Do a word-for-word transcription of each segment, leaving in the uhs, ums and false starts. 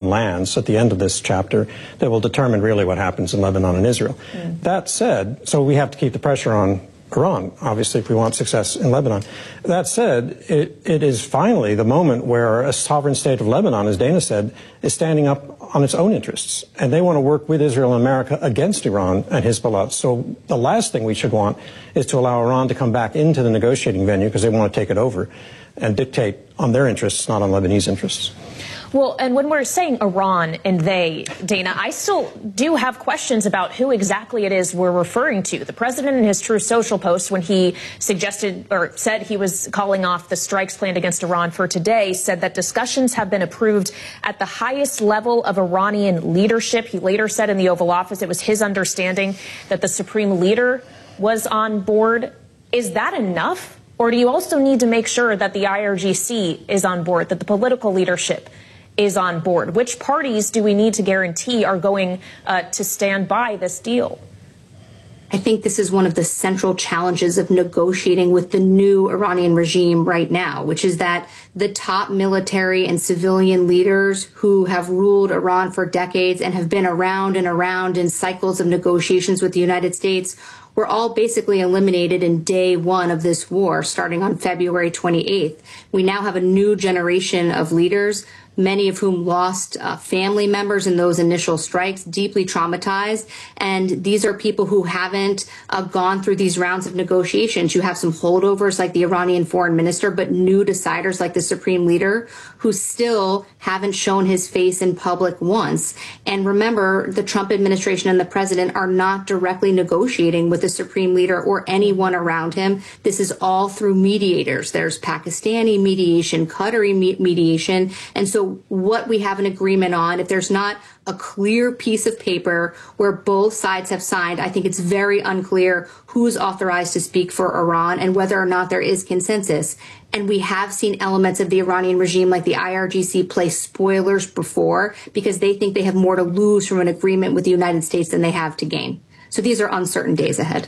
lands at the end of this chapter that will determine really what happens in Lebanon and Israel. Mm. That said, so we have to keep the pressure on Iran, obviously, if we want success in Lebanon. That said, it, it is finally the moment where a sovereign state of Lebanon, as Dana said, is standing up on its own interests. And they want to work with Israel and America against Iran and Hezbollah. So the last thing we should want is to allow Iran to come back into the negotiating venue because they want to take it over and dictate on their interests, not on Lebanese interests. Well, and when we're saying Iran and they, Dana, I still do have questions about who exactly it is we're referring to. The president in his Truth Social post, when he suggested or said he was calling off the strikes planned against Iran for today, said that discussions have been approved at the highest level of Iranian leadership. He later said in the Oval Office it was his understanding that the supreme leader was on board. Is that enough? Or do you also need to make sure that the I R G C is on board, that the political leadership is on board? Which parties do we need to guarantee are going uh, to stand by this deal? I think this is one of the central challenges of negotiating with the new Iranian regime right now, which is that the top military and civilian leaders who have ruled Iran for decades and have been around and around in cycles of negotiations with the United States were all basically eliminated in day one of this war, starting on February twenty-eighth. We now have a new generation of leaders, many of whom lost uh, family members in those initial strikes, deeply traumatized. And these are people who haven't uh, gone through these rounds of negotiations. You have some holdovers like the Iranian foreign minister, but new deciders like the supreme leader who still haven't shown his face in public once. And remember, the Trump administration and the president are not directly negotiating with the supreme leader or anyone around him. This is all through mediators. There's Pakistani mediation, Qatari me- mediation. And so what we have an agreement on, if there's not a clear piece of paper where both sides have signed, I think it's very unclear who's authorized to speak for Iran and whether or not there is consensus. And we have seen elements of the Iranian regime like the I R G C play spoilers before because they think they have more to lose from an agreement with the United States than they have to gain. So these are uncertain days ahead.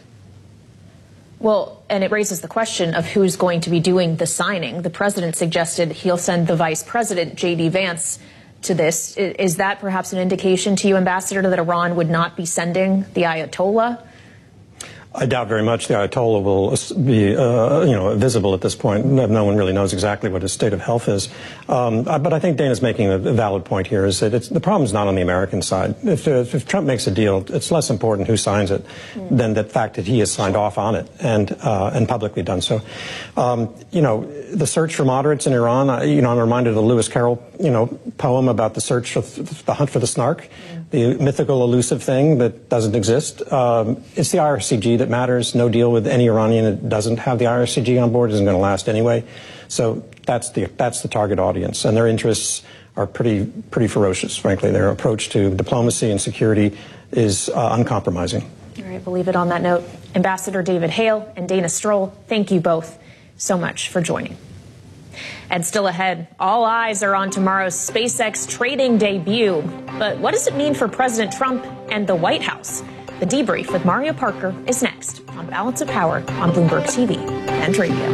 Well, and it raises the question of who's going to be doing the signing. The president suggested he'll send the vice president, J D Vance, to this. Is that perhaps an indication to you, Ambassador, that Iran would not be sending the Ayatollah? I doubt very much the Ayatollah will be, uh, you know, visible at this point. No one really knows exactly what his state of health is. Um, but I think Dana's making a valid point here is that it's, the problem's not on the American side. If, if Trump makes a deal, it's less important who signs it mm. than the fact that he has signed off on it and, uh, and publicly done so. Um, you know, the search for moderates in Iran, I, you know, I'm reminded of the Lewis Carroll, you know, poem about the search of the hunt for the snark, mm. the mythical elusive thing that doesn't exist. Um, it's the I R C G that matters. No deal with any Iranian that doesn't have the I R C G on board isn't going to last anyway. So that's the that's the target audience, and their interests are pretty pretty ferocious. Frankly, their approach to diplomacy and security is uh, uncompromising. All right, we'll leave it on that note. Ambassador David Hale and Dana Stroll, thank you both so much for joining. And still ahead, all eyes are on tomorrow's SpaceX trading debut. But what does it mean for President Trump and the White House? The Debrief with Mario Parker is next on Balance of Power on Bloomberg T V and radio.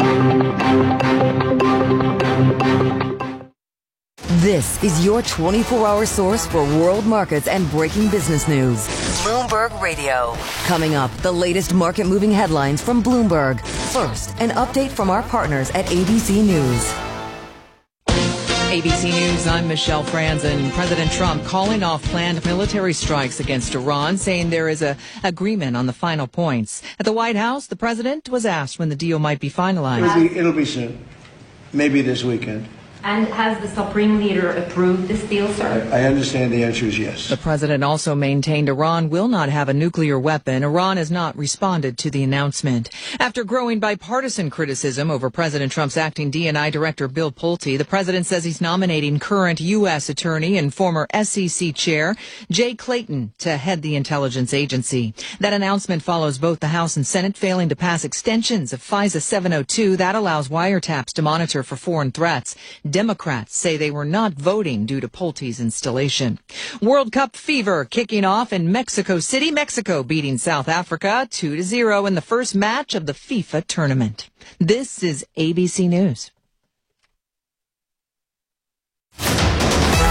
This is your twenty-four hour source for world markets and breaking business news. Bloomberg Radio. Coming up, the latest market-moving headlines from Bloomberg. First, an update from our partners at A B C News. A B C News, I'm Michelle Franzen. President Trump calling off planned military strikes against Iran, saying there is a agreement on the final points. At the White House, the president was asked when the deal might be finalized. It'll be, it'll be soon, maybe this weekend. And has the Supreme Leader approved this deal, sir? I understand the answer is yes. The president also maintained Iran will not have a nuclear weapon. Iran has not responded to the announcement. After growing bipartisan criticism over President Trump's acting D and I director Bill Pulte, the president says he's nominating current U S attorney and former S E C chair Jay Clayton to head the intelligence agency. That announcement follows both the House and Senate failing to pass extensions of FISA seven oh two that allows wiretaps to monitor for foreign threats. Democrats say they were not voting due to Pulte's installation. World Cup fever kicking off in Mexico City, Mexico beating South Africa two to zero in the first match of the FIFA tournament. This is A B C News.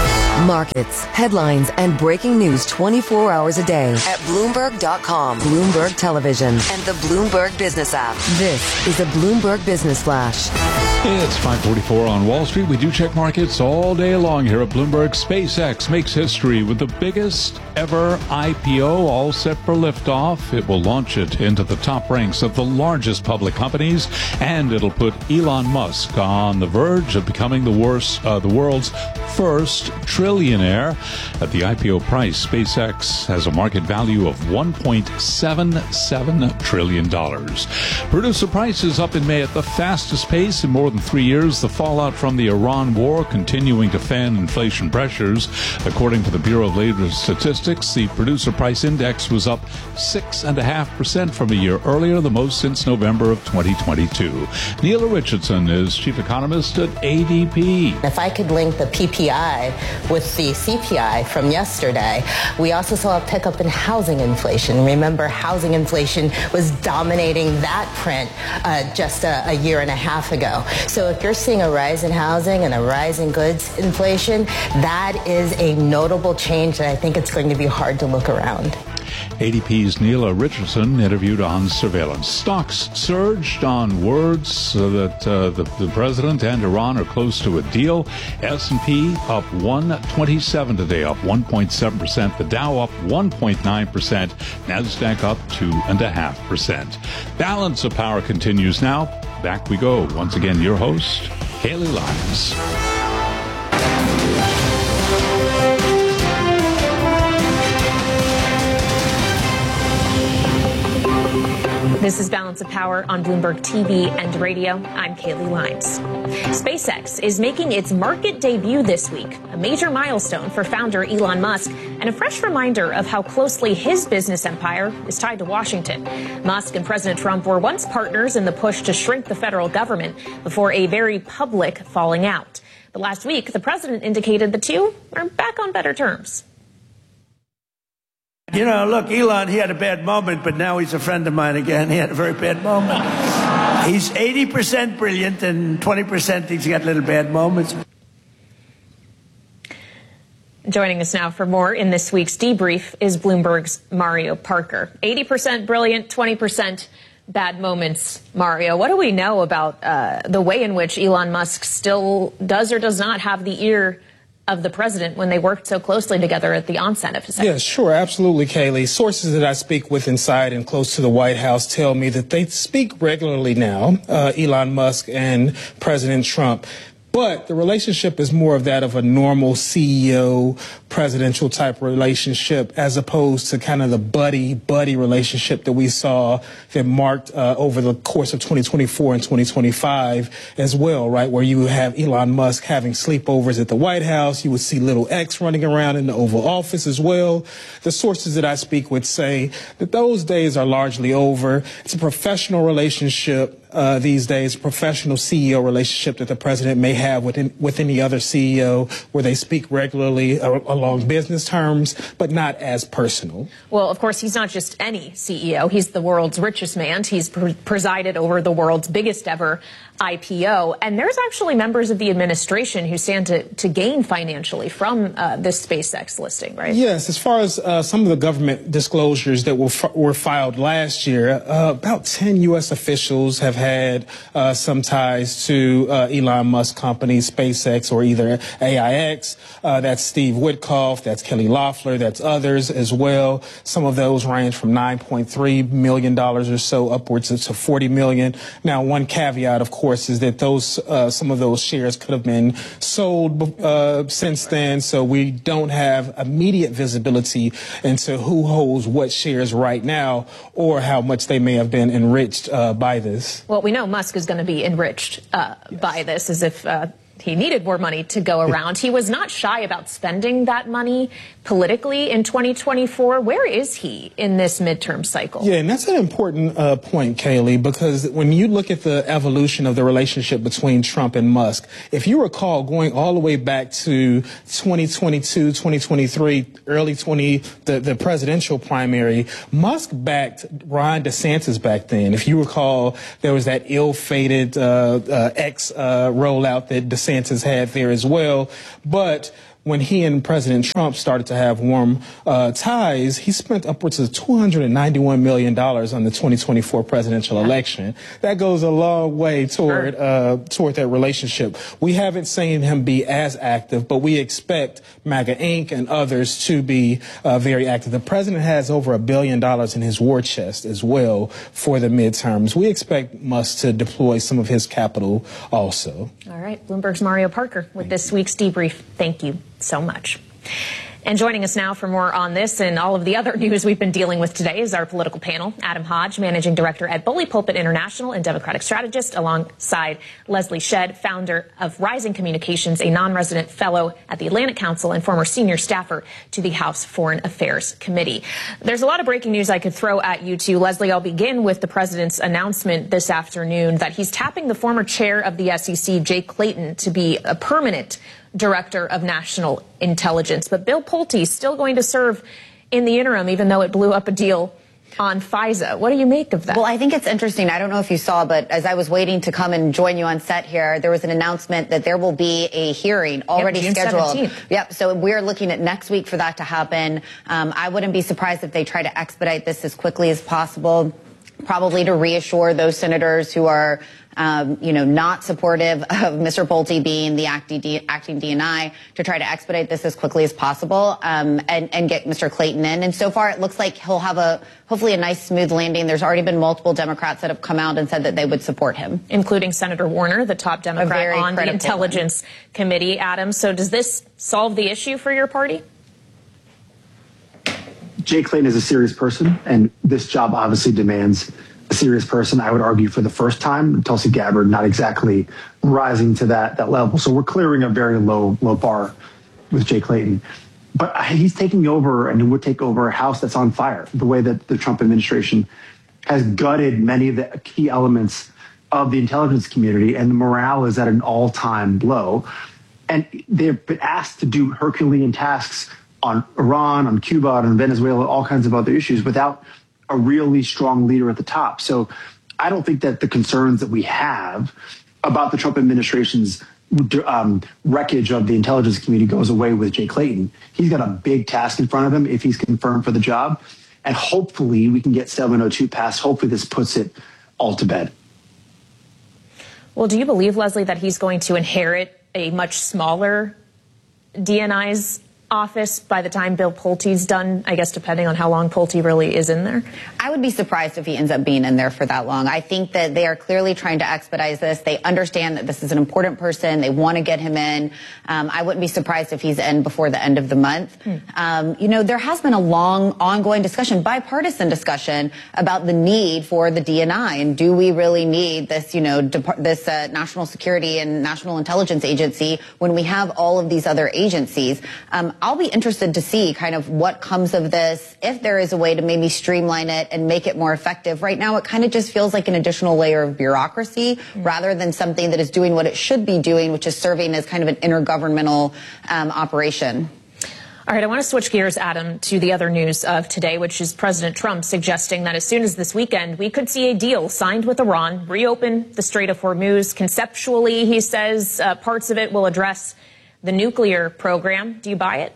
Markets, headlines, and breaking news twenty-four hours a day at Bloomberg dot com, Bloomberg Television, and the Bloomberg Business app. This is a Bloomberg Business Flash. It's five forty-four on Wall Street. We do check markets all day long here at Bloomberg. SpaceX makes history with the biggest ever I P O, all set for liftoff. It will launch it into the top ranks of the largest public companies, and it'll put Elon Musk on the verge of becoming the worst, uh, the world's first trillionaire. At the I P O price, SpaceX has a market value of one point seven seven trillion dollars. Producer prices up in May at the fastest pace in more than three years. The fallout from the Iran war continuing to fan inflation pressures. According to the Bureau of Labor Statistics, the producer price index was up six point five percent from a year earlier, the most since November of twenty twenty-two. Neela Richardson is chief economist at A D P. If I could link the P P I with the C P I from yesterday, we also saw a pickup in housing inflation. Remember, housing inflation was dominating that print uh, just a, a year and a half ago. So if you're seeing a rise in housing and a rise in goods inflation, that is a notable change that I think it's going to be hard to look around. A D P's Neela Richardson interviewed on surveillance. Stocks surged on words uh, that uh, the, the president and Iran are close to a deal. S and P up one twenty-seven today, up one point seven percent. The Dow up one point nine percent. NASDAQ up two point five percent. Balance of Power continues now. Back we go. Once again, your host, Haley Lyons. This is Balance of Power on Bloomberg T V and radio. I'm Kaylee Lyons. SpaceX is making its market debut this week, a major milestone for founder Elon Musk and a fresh reminder of how closely his business empire is tied to Washington. Musk and President Trump were once partners in the push to shrink the federal government before a very public falling out. But last week, the president indicated the two are back on better terms. You know, look, Elon, he had a bad moment, but now he's a friend of mine again. He had a very bad moment. He's eighty percent brilliant and twenty percent he's got little bad moments. Joining us now for more in this week's debrief is Bloomberg's Mario Parker. eighty percent brilliant, twenty percent bad moments. Mario, what do we know about uh, the way in which Elon Musk still does or does not have the ear of the president when they worked so closely together at the onset of his Yeah, sure, absolutely, Kaylee. Sources that I speak with inside and close to the White House tell me that they speak regularly now, uh, Elon Musk and President Trump. But the relationship is more of that of a normal C E O presidential type relationship as opposed to kind of the buddy buddy relationship that we saw that marked uh, over the course of twenty twenty-four and twenty twenty-five as well, right? Where you have Elon Musk having sleepovers at the White House. You would see little X running around in the Oval Office as well. The sources that I speak with say that those days are largely over. It's a professional relationship. Uh, these days, professional C E O relationship that the president may have with, in, with any other C E O where they speak regularly uh, along business terms, but not as personal. Well, of course, he's not just any C E O. He's the world's richest man. He's pre- presided over the world's biggest ever I P O. And there's actually members of the administration who stand to, to gain financially from uh, this SpaceX listing, right? Yes. As far as uh, some of the government disclosures that were, f- were filed last year, uh, about ten U S officials have had uh, some ties to uh, Elon Musk company, SpaceX, or either A I X. Uh, that's Steve Witkoff, that's Kelly Loeffler, that's others as well. Some of those range from nine point three million dollars or so upwards to forty million dollars. Now, one caveat, of course, is that those uh, some of those shares could have been sold uh, since then, so we don't have immediate visibility into who holds what shares right now or how much they may have been enriched uh, by this. Well, we know Musk is going to be enriched uh, yes. by this, as if uh, he needed more money to go around. He was not shy about spending that money politically in twenty twenty-four. Where is he in this midterm cycle? Yeah, and that's an important uh, point, Kaylee, because when you look at the evolution of the relationship between Trump and Musk, if you recall going all the way back to twenty twenty-two, twenty twenty-three, early twenty, the, the presidential primary, Musk backed Ron DeSantis back then. If you recall, there was that ill-fated uh, uh, X uh, rollout that DeSantis had there as well. But when he and President Trump started to have warm uh, ties, he spent upwards of two hundred ninety-one million dollars on the twenty twenty-four presidential election. That goes a long way toward uh, toward that relationship. We haven't seen him be as active, but we expect MAGA Incorporated and others to be uh, very active. The president has over a billion dollars in his war chest as well for the midterms. We expect Musk to deploy some of his capital also. All right, Bloomberg's Mario Parker with this week's debrief. Thank you so much. And joining us now for more on this and all of the other news we've been dealing with today is our political panel. Adam Hodge, Managing Director at Bully Pulpit International and Democratic Strategist, alongside Leslie Shedd, founder of Rising Communications, a non-resident fellow at the Atlantic Council and former senior staffer to the House Foreign Affairs Committee. There's a lot of breaking news I could throw at you two. Leslie, I'll begin with the president's announcement this afternoon that he's tapping the former chair of the S E C, Jay Clayton, to be a permanent Director of National Intelligence. But Bill Pulte is still going to serve in the interim, even though it blew up a deal on FISA. What do you make of that? Well, I think it's interesting. I don't know if you saw, but as I was waiting to come and join you on set here, there was an announcement that there will be a hearing already yep, June scheduled. seventeenth. Yep. So we're looking at next week for that to happen. Um, I wouldn't be surprised if they try to expedite this as quickly as possible, probably to reassure those senators who are Um, you know, not supportive of Mister Pulte being the acting, D, acting D N I, to try to expedite this as quickly as possible um, and, and get Mister Clayton in. And so far, it looks like he'll have a hopefully a nice, smooth landing. There's already been multiple Democrats that have come out and said that they would support him, including Senator Warner, the top Democrat on the Intelligence one. Committee. Adam, so does this solve the issue for your party? Jay Clayton is a serious person, and this job obviously demands a serious person. I would argue for the first time, Tulsi Gabbard not exactly rising to that that level. So we're clearing a very low low bar with Jay Clayton. But he's taking over, and he would take over a house that's on fire. The way that the Trump administration has gutted many of the key elements of the intelligence community, and the morale is at an all-time low. And they've been asked to do Herculean tasks on Iran, on Cuba, on Venezuela, all kinds of other issues without a really strong leader at the top. So I don't think that the concerns that we have about the Trump administration's um, wreckage of the intelligence community goes away with Jay Clayton. He's got a big task in front of him if he's confirmed for the job. And hopefully we can get seven oh two passed. Hopefully this puts it all to bed. Well, do you believe, Leslie, that he's going to inherit a much smaller D N I's office by the time Bill Pulte's done, I guess, depending on how long Pulte really is in there? I would be surprised if he ends up being in there for that long. I think that they are clearly trying to expedite this. They understand that this is an important person. They want to get him in. Um, I wouldn't be surprised if he's in before the end of the month. Hmm. Um, you know, there has been a long, ongoing discussion, bipartisan discussion, about the need for the D N I. And do we really need this, you know, depart- this uh, national security and national intelligence agency when we have all of these other agencies? Um, I'll be interested to see kind of what comes of this, if there is a way to maybe streamline it and make it more effective. Right now, it kind of just feels like an additional layer of bureaucracy mm. rather than something that is doing what it should be doing, which is serving as kind of an intergovernmental um, operation. All right, I want to switch gears, Adam, to the other news of today, which is President Trump suggesting that as soon as this weekend, we could see a deal signed with Iran, reopen the Strait of Hormuz. Conceptually, he says uh, parts of it will address the nuclear program. Do you buy it?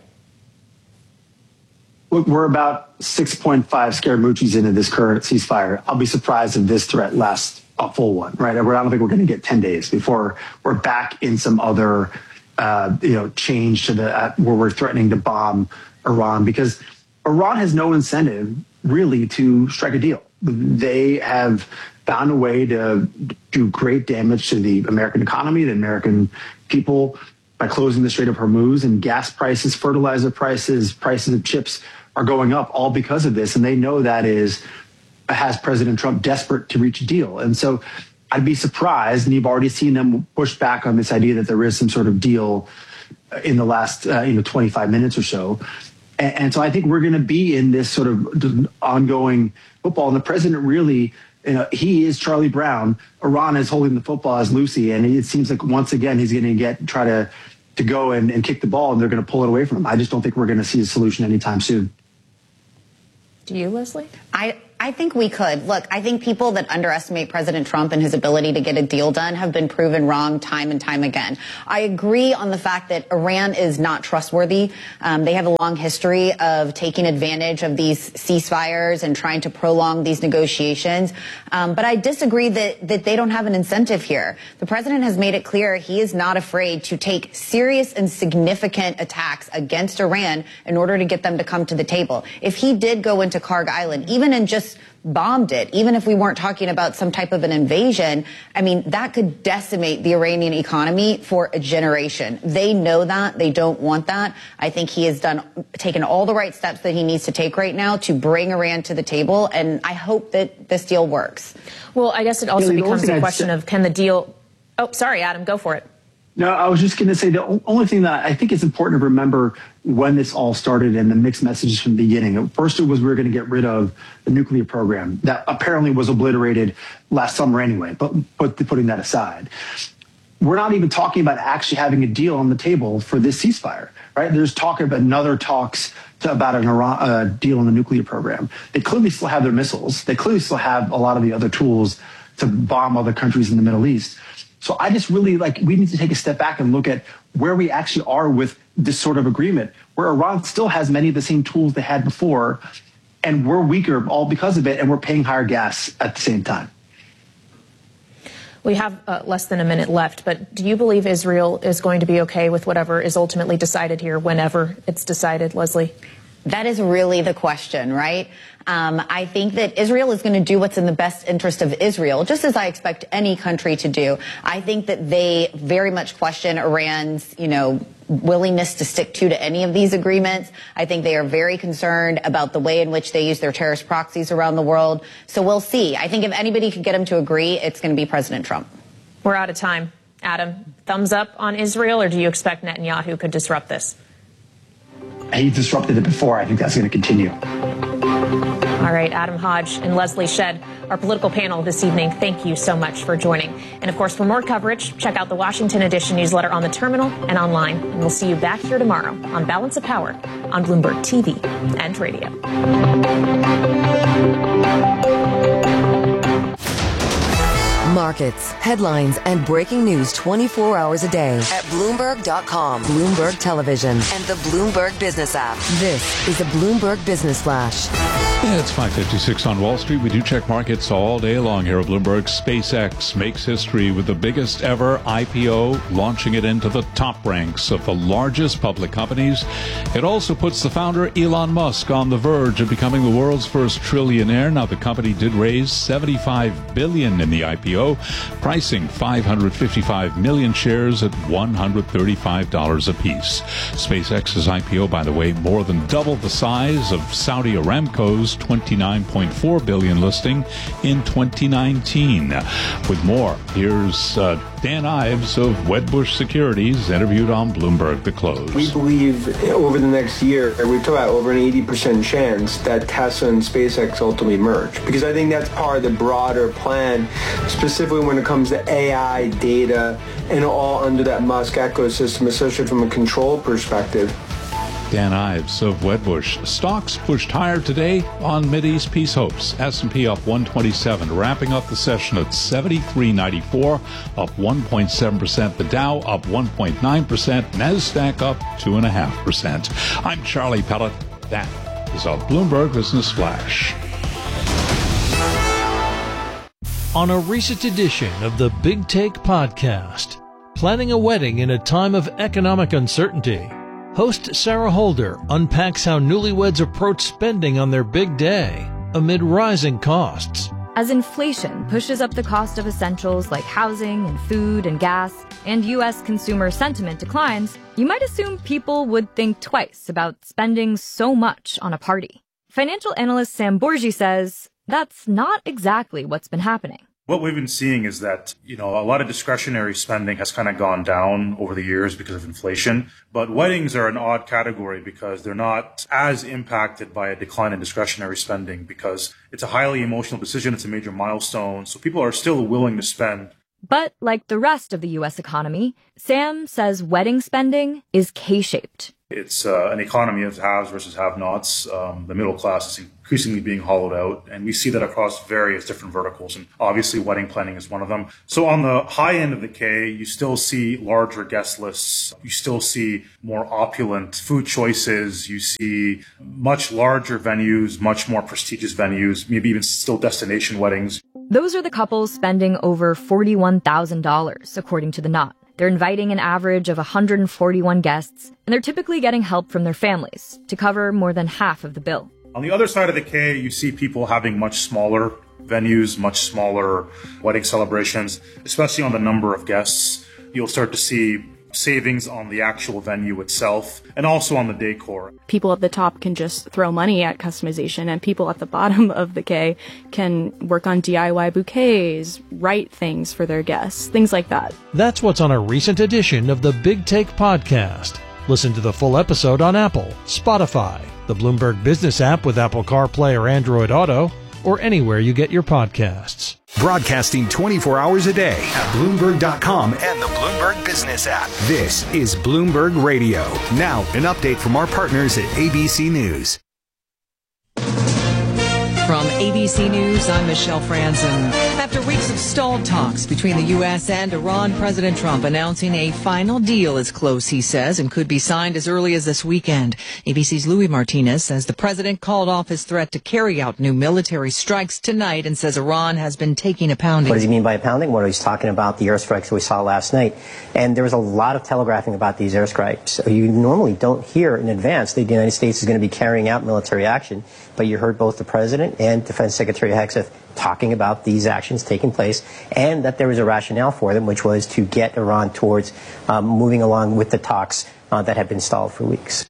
Look, we're about six point five Scaramucci's into this current ceasefire. I'll be surprised if this threat lasts a full one, right? I don't think we're going to get ten days before we're back in some other, uh, you know, change to the uh, where we're threatening to bomb Iran, because Iran has no incentive really to strike a deal. They have found a way to do great damage to the American economy, the American people, by closing the Strait of Hormuz, and gas prices, fertilizer prices, prices of chips are going up all because of this. And they know that is has President Trump desperate to reach a deal. And so I'd be surprised, and you've already seen them push back on this idea that there is some sort of deal in the last uh, you know twenty-five minutes or so. And, and so I think we're going to be in this sort of ongoing football. And the president really, you know, he is Charlie Brown. Iran is holding the football as Lucy, and it seems like once again he's going to get try to to go and, and kick the ball, and they're going to pull it away from him. I just don't think we're going to see a solution anytime soon. Do you, Leslie? I I think we could. Look, I think people that underestimate President Trump and his ability to get a deal done have been proven wrong time and time again. I agree on the fact that Iran is not trustworthy. Um, they have a long history of taking advantage of these ceasefires and trying to prolong these negotiations. Um, but I disagree that, that they don't have an incentive here. The president has made it clear he is not afraid to take serious and significant attacks against Iran in order to get them to come to the table. If he did go into Karg Island, even in just bombed it, even if we weren't talking about some type of an invasion, I mean, that could decimate the Iranian economy for a generation. They know that. They don't want that. I think he has done, taken all the right steps that he needs to take right now to bring Iran to the table, and I hope that this deal works. Well, I guess it also you know, becomes a I'd question say- of can the deal... Oh, sorry, Adam, go for it. No, I was just going to say the o- only thing that I think it's important to remember when this all started and the mixed messages from the beginning. At first, it was we were going to get rid of the nuclear program that apparently was obliterated last summer anyway, but, but putting that aside. We're not even talking about actually having a deal on the table for this ceasefire, right? There's talk of another talks to, about an Iran, uh, deal on the nuclear program. They clearly still have their missiles. They clearly still have a lot of the other tools to bomb other countries in the Middle East. So I just really like, we need to take a step back and look at where we actually are with this sort of agreement, where Iran still has many of the same tools they had before, and we're weaker all because of it, and we're paying higher gas at the same time. We have uh, less than a minute left, but do you believe Israel is going to be okay with whatever is ultimately decided here, whenever it's decided, Leslie? That is really the question, right? Um, I think that Israel is going to do what's in the best interest of Israel, just as I expect any country to do. I think that they very much question Iran's, you know, willingness to stick to to any of these agreements. I think they are very concerned about the way in which they use their terrorist proxies around the world. So we'll see. I think if anybody could get them to agree, it's going to be President Trump. We're out of time. Adam, thumbs up on Israel, or do you expect Netanyahu could disrupt this? He disrupted it before. I think that's going to continue. All right, Adam Hodge and Leslie Shedd, our political panel this evening, thank you so much for joining. And of course, for more coverage, check out the Washington Edition newsletter on the terminal and online. And we'll see you back here tomorrow on Balance of Power on Bloomberg T V and radio. Markets, headlines, and breaking news twenty-four hours a day at Bloomberg dot com, Bloomberg Television, and the Bloomberg Business app. This is a Bloomberg Business Flash. Yeah, it's five fifty-six on Wall Street. We do check markets all day long here at Bloomberg. SpaceX makes history with the biggest ever I P O, launching it into the top ranks of the largest public companies. It also puts the founder, Elon Musk, on the verge of becoming the world's first trillionaire. Now, the company did raise seventy-five billion dollars in the I P O, pricing five hundred fifty-five million shares at one hundred thirty-five dollars apiece. SpaceX's I P O, by the way, more than double the size of Saudi Aramco's twenty-nine point four billion dollars listing in twenty nineteen. With more, here's uh, Dan Ives of Wedbush Securities, interviewed on Bloomberg The Close. We believe over the next year, we talk about over an eighty percent chance that Tesla and SpaceX ultimately merge, because I think that's part of the broader plan, specifically when it comes to A I, data, and all under that Musk ecosystem, especially from a control perspective. Dan Ives of Wedbush. Stocks pushed higher today on Mideast peace hopes. S and P up one twenty-seven, wrapping up the session at seventy-three ninety-four, up one point seven percent. The Dow up one point nine percent. NASDAQ up two point five percent. I'm Charlie Pellet. That is a Bloomberg Business Flash. On a recent edition of the Big Take podcast, planning a wedding in a time of economic uncertainty, host Sarah Holder unpacks how newlyweds approach spending on their big day amid rising costs. As inflation pushes up the cost of essentials like housing and food and gas, and U S consumer sentiment declines, you might assume people would think twice about spending so much on a party. Financial analyst Sam Borgi says that's not exactly what's been happening. What we've been seeing is that, you know, a lot of discretionary spending has kind of gone down over the years because of inflation. But weddings are an odd category because they're not as impacted by a decline in discretionary spending because it's a highly emotional decision. It's a major milestone. So people are still willing to spend. But like the rest of the U S economy, Sam says wedding spending is K-shaped. It's uh, an economy of haves versus have-nots. Um, the middle class is increasingly being hollowed out, and we see that across various different verticals, and obviously wedding planning is one of them. So on the high end of the K, you still see larger guest lists. You still see more opulent food choices. You see much larger venues, much more prestigious venues, maybe even still destination weddings. Those are the couples spending over forty-one thousand dollars, according to The Knot. They're inviting an average of one hundred forty-one guests, and they're typically getting help from their families to cover more than half of the bill. On the other side of the K, you see people having much smaller venues, much smaller wedding celebrations, especially on the number of guests. You'll start to see savings on the actual venue itself and also on the decor. People at the top can just throw money at customization, and people at the bottom of the K can work on D I Y bouquets, write things for their guests, things like that. That's what's on a recent edition of the Big Take podcast. Listen to the full episode on Apple, Spotify, the Bloomberg Business app with Apple CarPlay or Android Auto, or anywhere you get your podcasts. Broadcasting twenty-four hours a day at Bloomberg dot com and the Bloomberg Business app. This is Bloomberg Radio. Now, an update from our partners at A B C News. From A B C News, I'm Michelle Franzen. After weeks of stalled talks between the U S and Iran, President Trump announcing a final deal is close, he says, and could be signed as early as this weekend. A B C's Louis Martinez says the president called off his threat to carry out new military strikes tonight and says Iran has been taking a pounding. What does he mean by a pounding? Well, he's talking about the airstrikes that we saw last night. And there was a lot of telegraphing about these airstrikes. You normally don't hear in advance that the United States is going to be carrying out military action, but you heard both the president and Defense Secretary Hegseth talking about these actions taking place and that there was a rationale for them, which was to get Iran towards um, moving along with the talks uh, that had been stalled for weeks.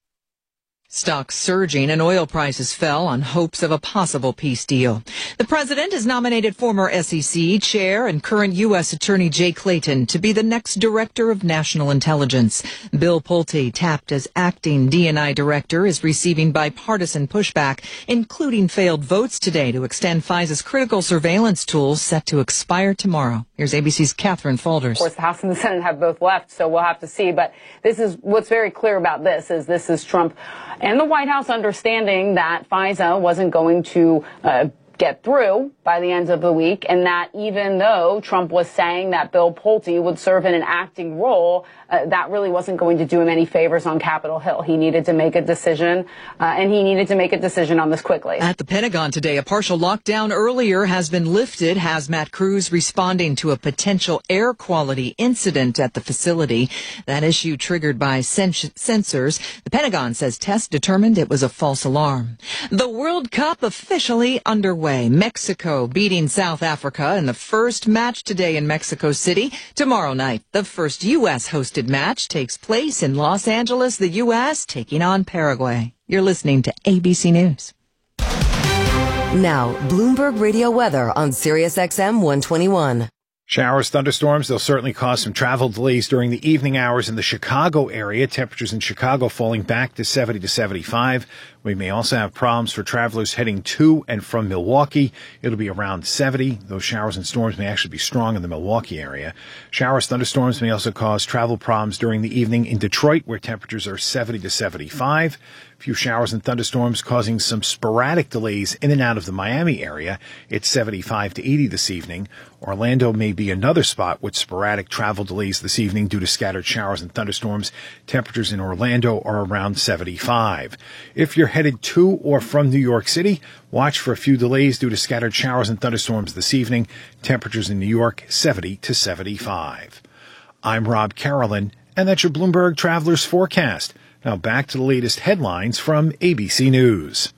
Stocks surging and oil prices fell on hopes of a possible peace deal. The president has nominated former S E C chair and current U S Attorney Jay Clayton to be the next director of national intelligence. Bill Pulte, tapped as acting D and I director, is receiving bipartisan pushback, including failed votes today to extend FISA's critical surveillance tools set to expire tomorrow. Here's A B C's Catherine Faulders. Of course, the House and the Senate have both left, so we'll have to see. But this is what's very clear about this is this is Trump and the White House understanding that FISA wasn't going to uh, get through by the end of the week, and that even though Trump was saying that Bill Pulte would serve in an acting role, uh, that really wasn't going to do him any favors on Capitol Hill. He needed to make a decision, uh, and he needed to make a decision on this quickly. At the Pentagon today, a partial lockdown earlier has been lifted. Hazmat crews responding to a potential air quality incident at the facility. That issue triggered by sens- sensors. The Pentagon says tests determined it was a false alarm. The World Cup officially underway. Mexico beating South Africa in the first match today in Mexico City. Tomorrow night, the first U S hosted match takes place in Los Angeles, the U S taking on Paraguay. You're listening to A B C News. Now, Bloomberg Radio weather on Sirius X M one twenty-one. Showers, thunderstorms, they'll certainly cause some travel delays during the evening hours in the Chicago area. Temperatures in Chicago falling back to seventy to seventy-five. We may also have problems for travelers heading to and from Milwaukee. It'll be around seventy. Those showers and storms may actually be strong in the Milwaukee area. Showers, thunderstorms may also cause travel problems during the evening in Detroit, where temperatures are seventy to seventy-five. A few showers and thunderstorms causing some sporadic delays in and out of the Miami area. It's seventy-five to eighty this evening. Orlando may be another spot with sporadic travel delays this evening due to scattered showers and thunderstorms. Temperatures in Orlando are around seventy-five. If you're headed to or from New York City, watch for a few delays due to scattered showers and thunderstorms this evening. Temperatures in New York, seventy to seventy-five. I'm Rob Carolyn, and that's your Bloomberg Travelers Forecast. Now back to the latest headlines from A B C News.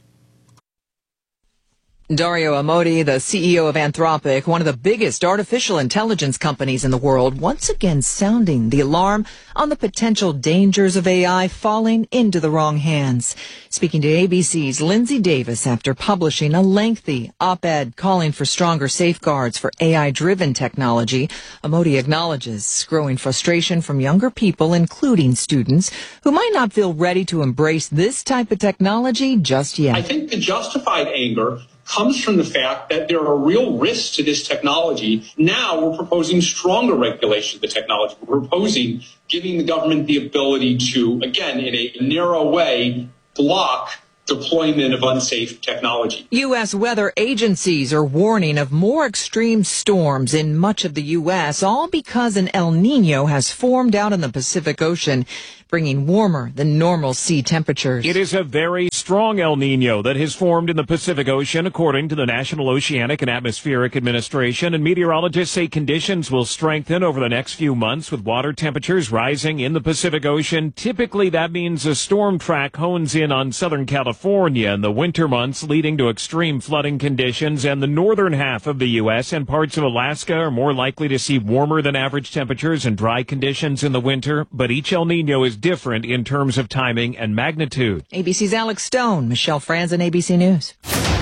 Dario Amodei, the C E O of Anthropic, one of the biggest artificial intelligence companies in the world, once again sounding the alarm on the potential dangers of A I falling into the wrong hands. Speaking to A B C's Lindsay Davis after publishing a lengthy op-ed calling for stronger safeguards for A I-driven technology, Amodei acknowledges growing frustration from younger people, including students, who might not feel ready to embrace this type of technology just yet. I think the justified anger comes from the fact that there are real risks to this technology. Now we're proposing stronger regulation of the technology. We're proposing giving the government the ability to, again, in a narrow way, block deployment of unsafe technology. U S weather agencies are warning of more extreme storms in much of the U S, all because an El Nino has formed out in the Pacific Ocean, bringing warmer than normal sea temperatures. It is a very strong El Nino that has formed in the Pacific Ocean, according to the National Oceanic and Atmospheric Administration, and meteorologists say conditions will strengthen over the next few months with water temperatures rising in the Pacific Ocean. Typically, that means a storm track hones in on Southern California in the winter months, leading to extreme flooding conditions, and the northern half of the U S and parts of Alaska are more likely to see warmer than average temperatures and dry conditions in the winter, but each El Nino is different in terms of timing and magnitude. A B C's Alex Stone, Michelle Franzen, A B C News.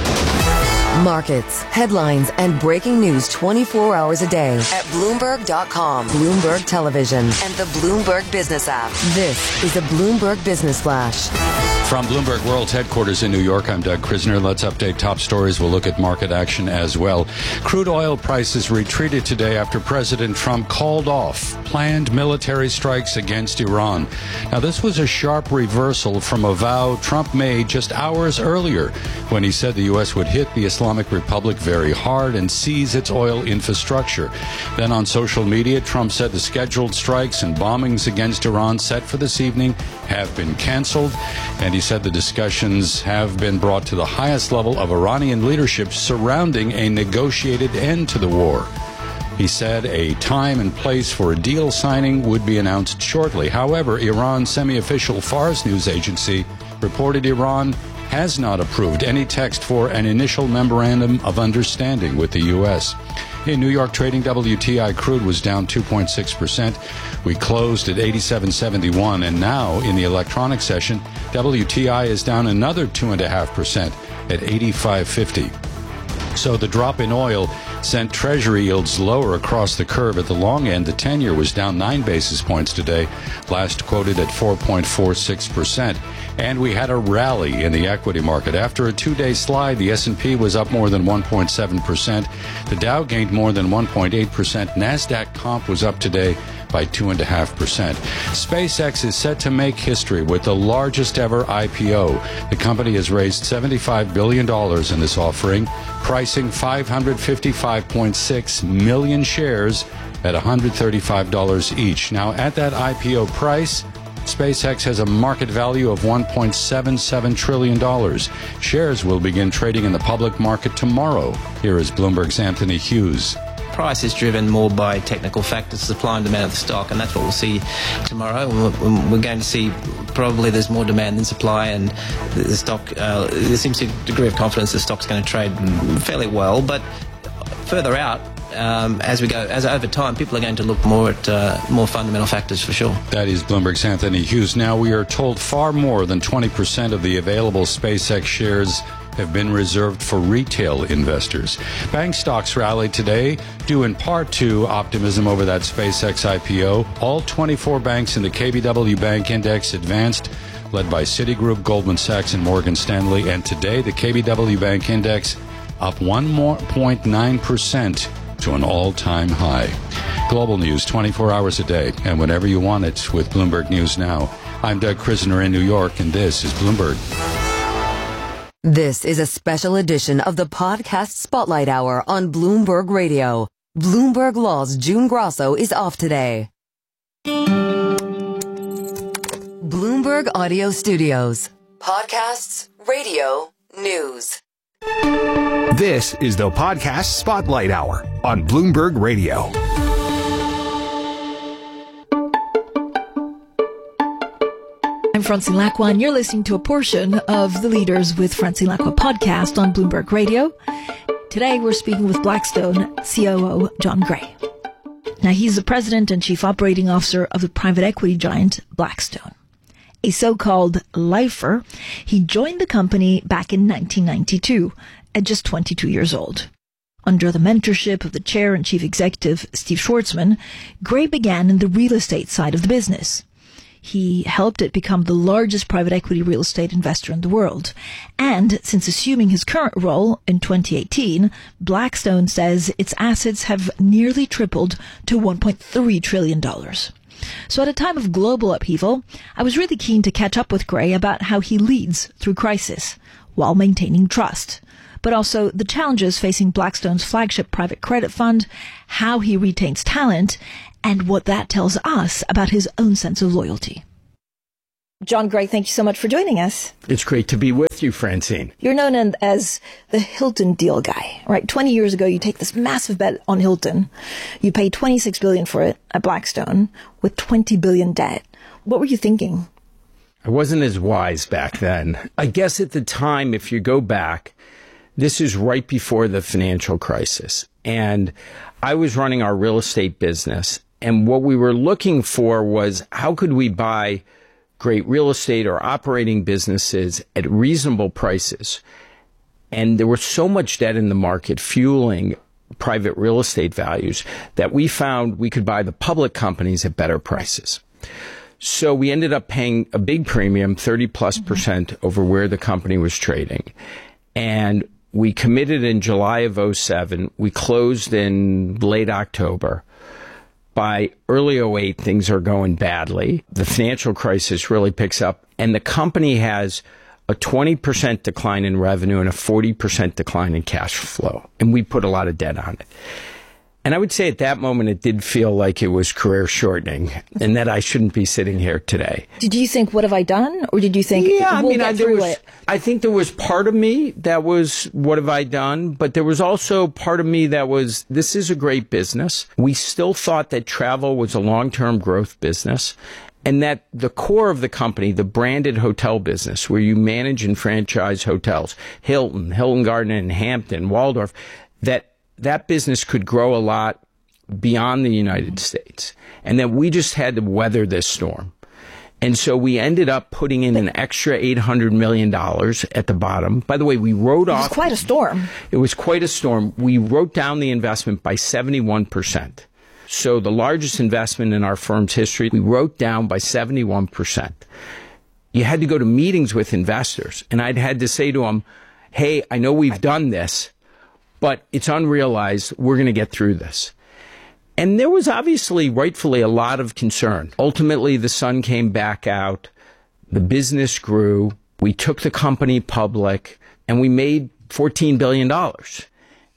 Markets, headlines, and breaking news twenty-four hours a day at Bloomberg dot com, Bloomberg Television, and the Bloomberg Business app. This is a Bloomberg Business Flash. From Bloomberg World's headquarters in New York, I'm Doug Krisner. Let's update top stories. We'll look at market action as well. Crude oil prices retreated today after President Trump called off planned military strikes against Iran. Now, this was a sharp reversal from a vow Trump made just hours earlier when he said the U S would hit the Islamic Republic very hard and seize its oil infrastructure. Then on social media, Trump said the scheduled strikes and bombings against Iran set for this evening have been canceled, and he said the discussions have been brought to the highest level of Iranian leadership surrounding a negotiated end to the war. He said a time and place for a deal signing would be announced shortly. However, Iran's semi-official Fars news agency reported Iran has not approved any text for an initial memorandum of understanding with the U S. In New York trading, W T I crude was down two point six percent. We closed at eighty-seven seventy-one, and now in the electronic session, W T I is down another two point five percent at eighty-five fifty. So the drop in oil sent Treasury yields lower across the curve. At the long end, the ten-year was down nine basis points today, last quoted at four point four six percent. And we had a rally in the equity market. After a two-day slide, the S and P was up more than one point seven percent. The Dow gained more than one point eight percent. NASDAQ comp was up today by two point five percent. SpaceX is set to make history with the largest ever I P O. The company has raised seventy-five billion dollars in this offering, pricing five hundred fifty-five point six million shares at one hundred thirty-five dollars each. Now, at that I P O price, SpaceX has a market value of one point seven seven trillion dollars. Shares will begin trading in the public market tomorrow. Here is Bloomberg's Anthony Hughes. Price is driven more by technical factors, supply and demand of the stock, and that's what we'll see tomorrow. We're going to see probably there's more demand than supply, and the stock, uh, there seems a degree of confidence the stock's going to trade fairly well, but further out, Um, as we go, as over time, people are going to look more at uh, more fundamental factors for sure. That is Bloomberg's Anthony Hughes. Now, we are told far more than twenty percent of the available SpaceX shares have been reserved for retail investors. Bank stocks rallied today, due in part to optimism over that SpaceX I P O. All twenty-four banks in the K B W Bank Index advanced, led by Citigroup, Goldman Sachs, and Morgan Stanley. And today, the K B W Bank Index up one point nine percent. To an all-time high. Global news twenty-four hours a day, and whenever you want it with Bloomberg News Now. I'm Doug Krisner in New York, and this is Bloomberg. This is a special edition of the Podcast Spotlight Hour on Bloomberg Radio. Bloomberg Law's June Grosso is off today. Bloomberg Audio Studios. Podcasts, radio, news. This is the Podcast Spotlight Hour on Bloomberg Radio. I'm Francine Lacqua, and you're listening to a portion of the Leaders with Francine Lacqua podcast on Bloomberg Radio. Today, we're speaking with Blackstone C O O Jon Gray. Now, he's the president and chief operating officer of the private equity giant Blackstone. A so-called lifer, he joined the company back in nineteen ninety-two at just twenty-two years old. Under the mentorship of the chair and chief executive, Steve Schwarzman, Gray began in the real estate side of the business. He helped it become the largest private equity real estate investor in the world. And since assuming his current role in twenty eighteen, Blackstone says its assets have nearly tripled to one point three trillion dollars. So at a time of global upheaval, I was really keen to catch up with Gray about how he leads through crisis while maintaining trust, but also the challenges facing Blackstone's flagship private credit fund, how he retains talent, and what that tells us about his own sense of loyalty. John Gray, thank you so much for joining us. It's great to be with you, Francine. You're known as the Hilton deal guy, right? twenty years ago, you take this massive bet on Hilton. You paid twenty-six billion dollars for it at Blackstone with twenty billion dollars debt. What were you thinking? I wasn't as wise back then. I guess at the time, if you go back, this is right before the financial crisis. And I was running our real estate business. And what we were looking for was how could we buy great real estate or operating businesses at reasonable prices. And there was so much debt in the market fueling private real estate values that we found we could buy the public companies at better prices. So we ended up paying a big premium, thirty plus percent over where the company was trading. And we committed in July of oh seven. We closed in late October. By early oh eight, things are going badly. The financial crisis really picks up, and the company has a twenty percent decline in revenue and a forty percent decline in cash flow. And we put a lot of debt on it. And I would say at that moment, it did feel like it was career shortening and that I shouldn't be sitting here today. Did you think, what have I done? Or did you think, yeah, I we'll mean, get I, there through was, it? I think there was part of me that was, what have I done? But there was also part of me that was, this is a great business. We still thought that travel was a long-term growth business. And that the core of the company, the branded hotel business, where you manage and franchise hotels, Hilton, Hilton Garden Inn, Hampton, Waldorf, that that business could grow a lot beyond the United States. And that we just had to weather this storm. And so we ended up putting in an extra eight hundred million dollars at the bottom. By the way, we wrote off... It was quite a storm. It was quite a storm. We wrote down the investment by seventy-one percent. So the largest investment in our firm's history, we wrote down by seventy-one percent. You had to go to meetings with investors. And I'd had to say to them, hey, I know we've done this, but it's unrealized. We're going to get through this. And there was obviously, rightfully, a lot of concern. Ultimately, the sun came back out. The business grew. We took the company public, and we made fourteen billion dollars.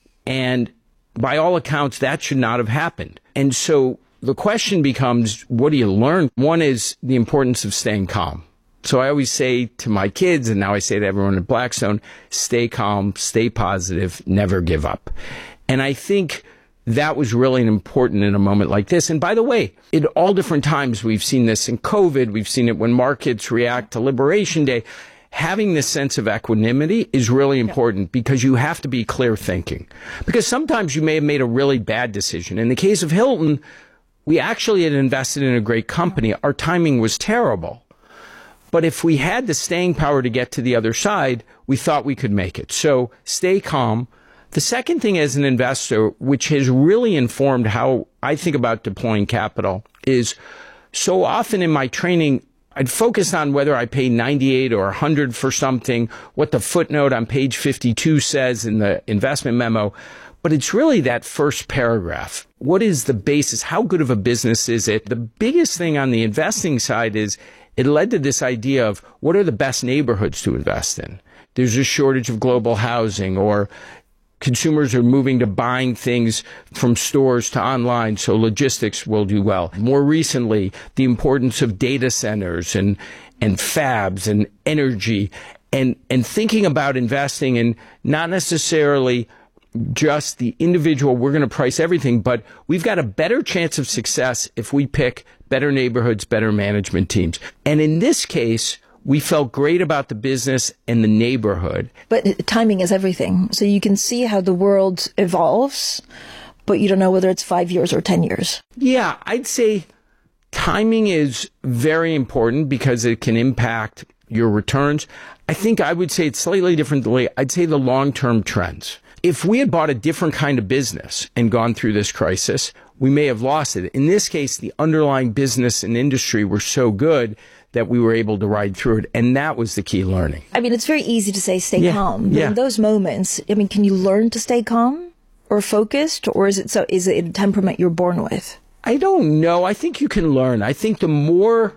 And by all accounts, that should not have happened. And so the question becomes, what do you learn? One is the importance of staying calm. So I always say to my kids, and now I say to everyone at Blackstone, stay calm, stay positive, never give up. And I think that was really important in a moment like this. And by the way, at all different times, we've seen this in COVID, we've seen it when markets react to Liberation Day. Having this sense of equanimity is really important because you have to be clear thinking. Because sometimes you may have made a really bad decision. In the case of Hilton, we actually had invested in a great company. Our timing was terrible. But if we had the staying power to get to the other side, we thought we could make it. So stay calm. The second thing as an investor, which has really informed how I think about deploying capital, is so often in my training, I'd focus on whether I pay ninety-eight or one hundred for something, what the footnote on page fifty-two says in the investment memo. But it's really that first paragraph. What is the basis? How good of a business is it? The biggest thing on the investing side is it led to this idea of what are the best neighborhoods to invest in? There's a shortage of global housing, or consumers are moving to buying things from stores to online, so logistics will do well. More recently, the importance of data centers and and fabs and energy, and and thinking about investing in not necessarily just the individual, we're going to price everything, but we've got a better chance of success if we pick better neighborhoods, better management teams. And in this case, we felt great about the business and the neighborhood. But timing is everything. So you can see how the world evolves, but you don't know whether it's five years or ten years. Yeah, I'd say timing is very important because it can impact your returns. I think I would say it's slightly differently. I'd say the long-term trends. If we had bought a different kind of business and gone through this crisis, we may have lost it. In this case, the underlying business and industry were so good that we were able to ride through it. And that was the key learning. I mean, it's very easy to say stay yeah. calm. But yeah. in those moments, I mean, can you learn to stay calm or focused? Or is it so? Is it a temperament you're born with? I don't know. I think you can learn. I think the more...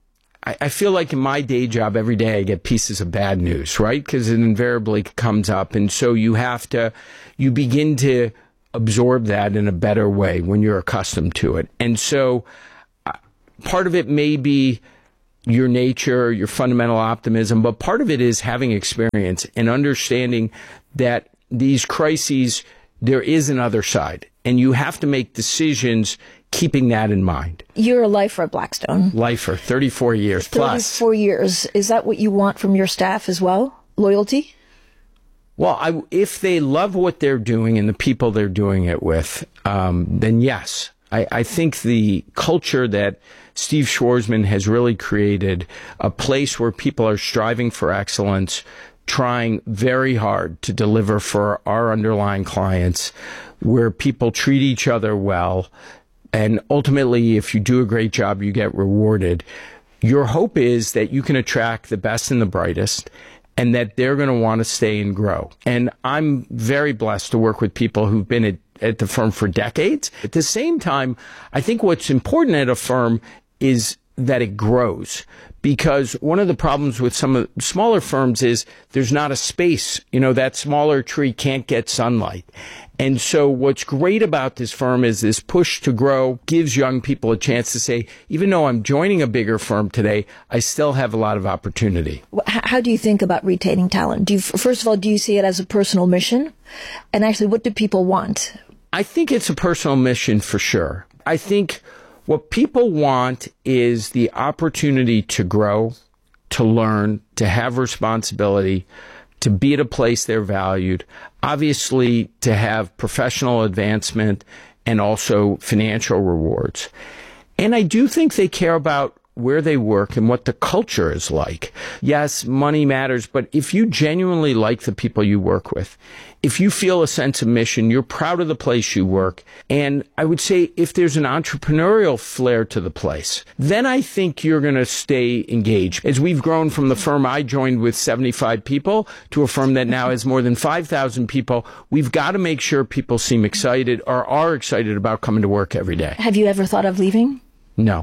I, I feel like in my day job, every day I get pieces of bad news, right? Because it invariably comes up. And so you have to... You begin to absorb that in a better way when you're accustomed to it. And so uh, part of it may be your nature, your fundamental optimism, but part of it is having experience and understanding that these crises, there is another side, and you have to make decisions keeping that in mind. You're a lifer at Blackstone. Lifer, thirty-four years plus. thirty-four years. Is that what you want from your staff as well? Loyalty? Well, I, if they love what they're doing and the people they're doing it with, um, then yes. I, I think the culture that Steve Schwarzman has really created, a place where people are striving for excellence, trying very hard to deliver for our underlying clients, where people treat each other well, and ultimately, if you do a great job, you get rewarded. Your hope is that you can attract the best and the brightest, and that they're going to want to stay and grow. And I'm very blessed to work with people who've been at at the firm for decades. At the same time, I think what's important at a firm is that it grows. Because one of the problems with some of the smaller firms is there's not a space. You know, that smaller tree can't get sunlight. And so what's great about this firm is this push to grow gives young people a chance to say, even though I'm joining a bigger firm today, I still have a lot of opportunity. How do you think about retaining talent? Do you, first of all, do you see it as a personal mission? And actually, what do people want? I think it's a personal mission for sure. I think what people want is the opportunity to grow, to learn, to have responsibility, to be at a place they're valued, obviously to have professional advancement and also financial rewards. And I do think they care about where they work and what the culture is like. Yes, money matters, but if you genuinely like the people you work with, if you feel a sense of mission, you're proud of the place you work, and I would say if there's an entrepreneurial flair to the place, then I think you're going to stay engaged. As we've grown from the firm I joined with seventy-five people to a firm that now has more than five thousand people, we've got to make sure people seem excited or are excited about coming to work every day. Have you ever thought of leaving? No.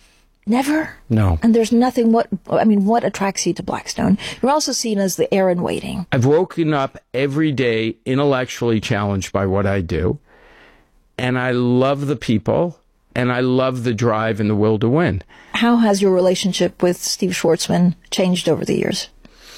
Never? No. And there's nothing, what, I mean, what attracts you to Blackstone? You're also seen as the heir in waiting. I've woken up every day intellectually challenged by what I do. And I love the people, and I love the drive and the will to win. How has your relationship with Steve Schwarzman changed over the years?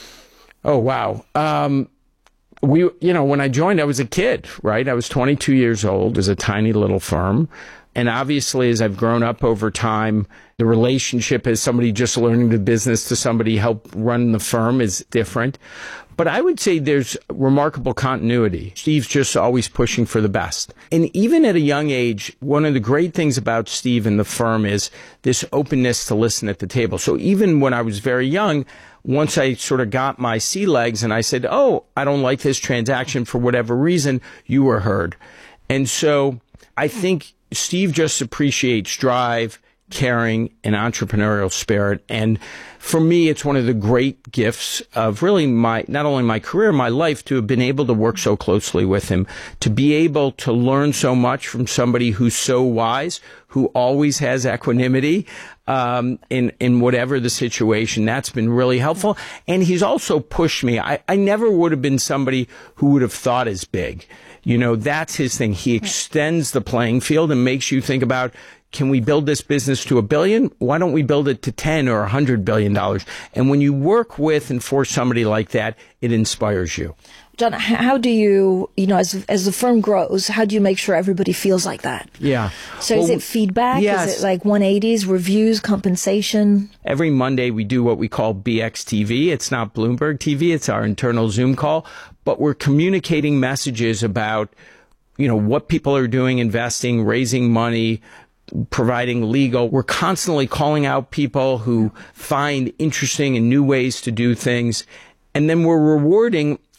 Oh, wow. Um, we, you know, when I joined, I was a kid, right? I was twenty-two years old. It was a tiny little firm. And obviously, as I've grown up over time, the relationship as somebody just learning the business to somebody help run the firm is different. But I would say there's remarkable continuity. Steve's just always pushing for the best. And even at a young age, one of the great things about Steve and the firm is this openness to listen at the table. So even when I was very young, once I sort of got my sea legs and I said, oh, I don't like this transaction for whatever reason, you were heard. And so I think Steve just appreciates drive, caring, and entrepreneurial spirit. And for me, it's one of the great gifts of really my, not only my career, my life, to have been able to work so closely with him, to be able to learn so much from somebody who's so wise, who always has equanimity, um, in, in whatever the situation. That's been really helpful. And he's also pushed me. I, I never would have been somebody who would have thought as big. You know, that's his thing. He extends the playing field and makes you think about, can we build this business to a billion? Why don't we build it to ten or a hundred billion dollars? And when you work with and for somebody like that, it inspires you. John, how do you, you know, as as the firm grows, how do you make sure everybody feels like that? Yeah. So well, is it feedback? Yes. Is it like one eighties, reviews, compensation? Every Monday we do what we call B X T V. It's not Bloomberg T V. It's our internal Zoom call. But we're communicating messages about, you know, what people are doing, investing, raising money, providing legal. We're constantly calling out people who find interesting and new ways to do things. And then we're rewarding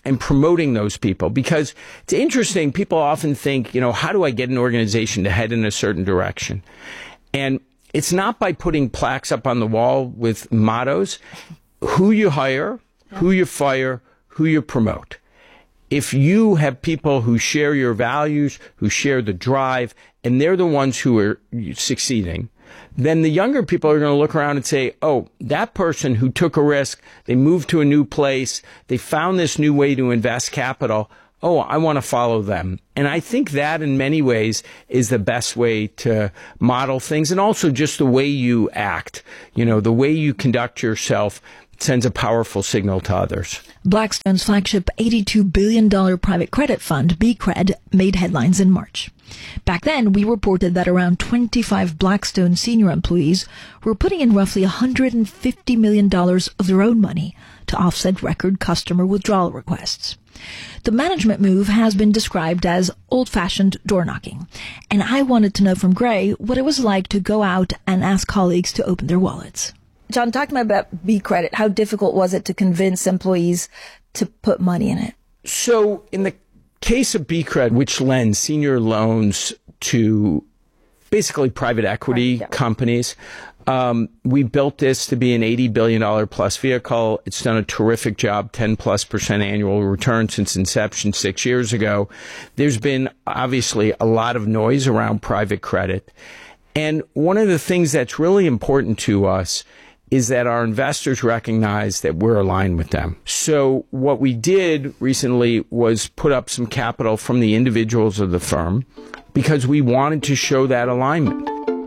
and promoting those people. Because it's interesting, people often think, you know, how do I get an organization to head in a certain direction? And it's not by putting plaques up on the wall with mottos. Who you hire, who you fire, who you promote. If you have people who share your values, who share the drive, and they're the ones who are succeeding, then the younger people are going to look around and say, oh, that person who took a risk, they moved to a new place, they found this new way to invest capital, oh, I want to follow them. And I think that in many ways is the best way to model things, and also just the way you act, you know, the way you conduct yourself sends a powerful signal to others. Blackstone's flagship eighty-two billion dollars private credit fund, B C R E D, made headlines in March. Back then, we reported that around twenty-five Blackstone senior employees were putting in roughly one hundred fifty million dollars of their own money to offset record customer withdrawal requests. The management move has been described as old-fashioned door-knocking, and I wanted to know from Gray what it was like to go out and ask colleagues to open their wallets. John, talk to me about B Credit. How difficult was it to convince employees to put money in it? So in the case of B Credit, which lends senior loans to basically private equity right, yeah. companies, um, we built this to be an eighty billion dollars plus vehicle. It's done a terrific job, ten plus percent annual return since inception six years ago. There's been obviously a lot of noise around private credit. And one of the things that's really important to us is that our investors recognize that we're aligned with them. So what we did recently was put up some capital from the individuals of the firm because we wanted to show that alignment.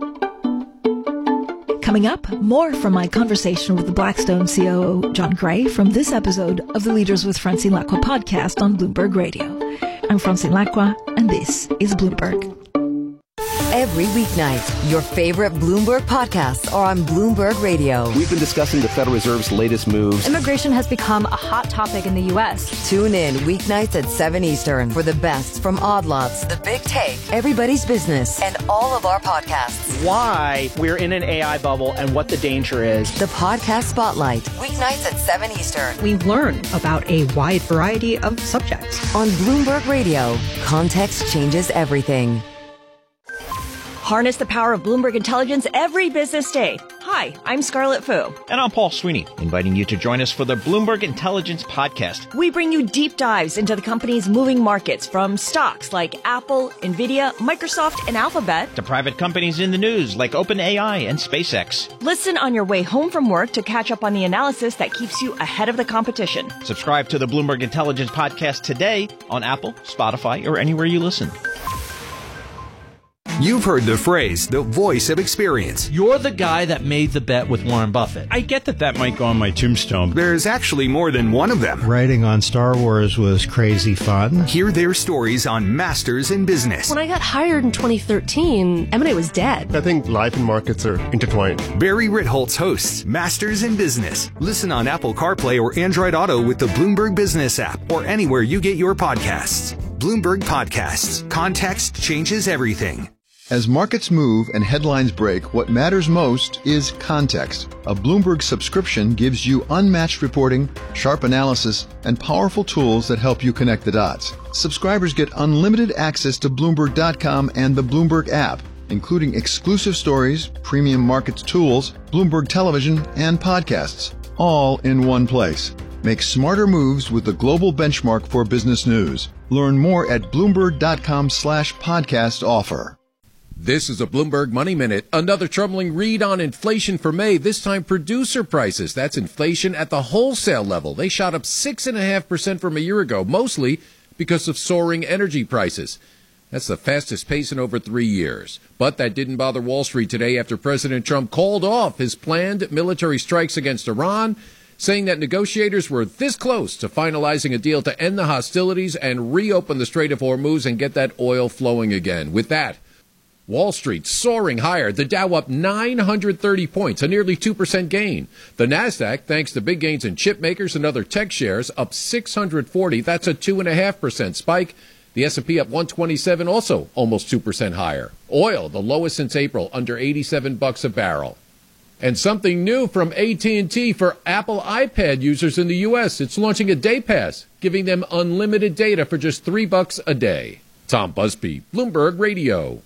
Coming up, more from my conversation with the Blackstone C O O, John Gray, from this episode of the Leaders with Francine Lacqua podcast on Bloomberg Radio. I'm Francine Lacqua, and this is Bloomberg. Every weeknight, your favorite Bloomberg podcasts are on Bloomberg Radio. We've been discussing the Federal Reserve's latest moves. Immigration has become a hot topic in the U S. Tune in weeknights at seven Eastern for the best from Odd Lots, The Big Take, Everybody's Business, and all of our podcasts. Why we're in an A I bubble and what the danger is. The Podcast Spotlight, weeknights at seven Eastern. We learn about a wide variety of subjects. On Bloomberg Radio, context changes everything. Harness the power of Bloomberg Intelligence every business day. Hi, I'm Scarlett Fu. And I'm Paul Sweeney, inviting you to join us for the Bloomberg Intelligence Podcast. We bring you deep dives into the company's moving markets, from stocks like Apple, Nvidia, Microsoft, and Alphabet, to private companies in the news like OpenAI and SpaceX. Listen on your way home from work to catch up on the analysis that keeps you ahead of the competition. Subscribe to the Bloomberg Intelligence Podcast today on Apple, Spotify, or anywhere you listen. You've heard the phrase, the voice of experience. You're the guy that made the bet with Warren Buffett. I get that that might go on my tombstone. There's actually more than one of them. Writing on Star Wars was crazy fun. Hear their stories on Masters in Business. When I got hired in twenty thirteen, M and A was dead. I think life and markets are intertwined. Barry Ritholtz hosts Masters in Business. Listen on Apple CarPlay or Android Auto with the Bloomberg Business app, or anywhere you get your podcasts. Bloomberg Podcasts. Context changes everything. As markets move and headlines break, what matters most is context. A Bloomberg subscription gives you unmatched reporting, sharp analysis, and powerful tools that help you connect the dots. Subscribers get unlimited access to Bloomberg dot com and the Bloomberg app, including exclusive stories, premium markets tools, Bloomberg television, and podcasts, all in one place. Make smarter moves with the global benchmark for business news. Learn more at Bloomberg dot com slash podcast offer. This is a Bloomberg Money Minute. Another troubling read on inflation for May, this time producer prices. That's inflation at the wholesale level. They shot up six point five percent from a year ago, mostly because of soaring energy prices. That's the fastest pace in over three years. But that didn't bother Wall Street today after President Trump called off his planned military strikes against Iran, saying that negotiators were this close to finalizing a deal to end the hostilities and reopen the Strait of Hormuz and get that oil flowing again. With that, Wall Street soaring higher, the Dow up nine hundred thirty points, a nearly two percent gain. The Nasdaq, thanks to big gains in chip makers and other tech shares, up six hundred forty. That's a two point five percent spike. The S and P up one twenty-seven, also almost two percent higher. Oil, the lowest since April, under eighty-seven bucks a barrel. And something new from A T and T for Apple iPad users in the U S. It's launching a day pass, giving them unlimited data for just three bucks a day. Tom Busby, Bloomberg Radio.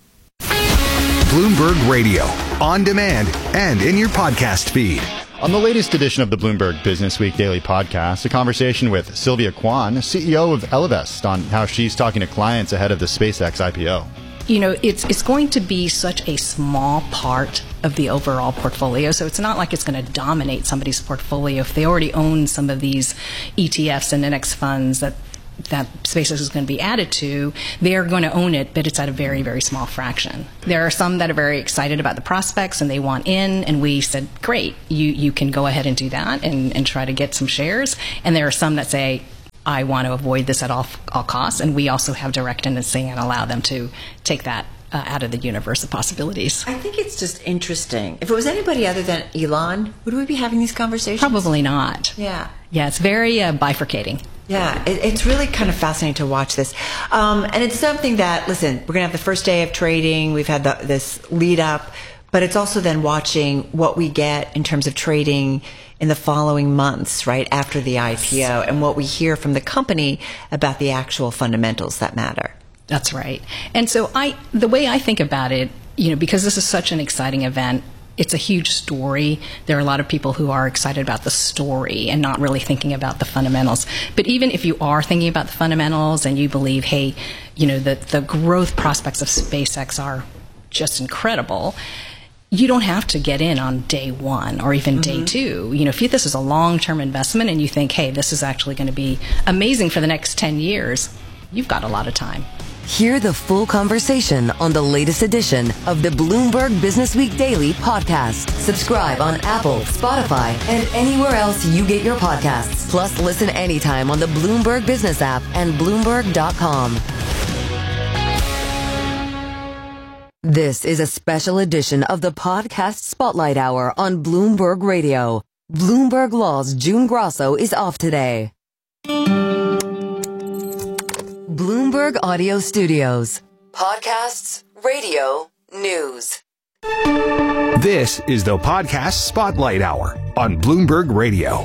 Bloomberg Radio, on demand and in your podcast feed. On the latest edition of the Bloomberg Business Week Daily Podcast, a conversation with Sylvia Kwan, C E O of Ellevest, on how she's talking to clients ahead of the SpaceX I P O. You know, it's it's going to be such a small part of the overall portfolio, so it's not like it's going to dominate somebody's portfolio. If they already own some of these E T Fs and index funds that that SpaceX is going to be added to, they're going to own it, but it's at a very, very small fraction. There are some that are very excited about the prospects and they want in, and we said, great, you, you can go ahead and do that and, and try to get some shares. And there are some that say, I want to avoid this at all, all costs, and we also have direct indexing and allow them to take that uh, out of the universe of possibilities. I think it's just interesting. If it was anybody other than Elon, would we be having these conversations? Probably not. Yeah. Yeah, it's very uh, bifurcating. Yeah, it, it's really kind of fascinating to watch this. Um, and it's something that, listen, we're going to have the first day of trading. We've had the, this lead up, but it's also then watching what we get in terms of trading in the following months, right, after the I P O, and what we hear from the company about the actual fundamentals that matter. That's right. And so I, the way I think about it, you know, because this is such an exciting event, it's a huge story. There are a lot of people who are excited about the story and not really thinking about the fundamentals. But even if you are thinking about the fundamentals and you believe, hey, you know, the, the growth prospects of SpaceX are just incredible, you don't have to get in on day one or even mm-hmm. day two. You know, if you, this is a long-term investment and you think, hey, this is actually going to be amazing for the next ten years, you've got a lot of time. Hear the full conversation on the latest edition of the Bloomberg Business Week Daily Podcast. Subscribe on Apple, Spotify, and anywhere else you get your podcasts. Plus, listen anytime on the Bloomberg Business app and Bloomberg dot com. This is a special edition of the Podcast Spotlight Hour on Bloomberg Radio. Bloomberg Law's June Grosso is off today. Bloomberg Audio Studios. Podcasts, radio, news. This is the Podcast Spotlight Hour on Bloomberg Radio.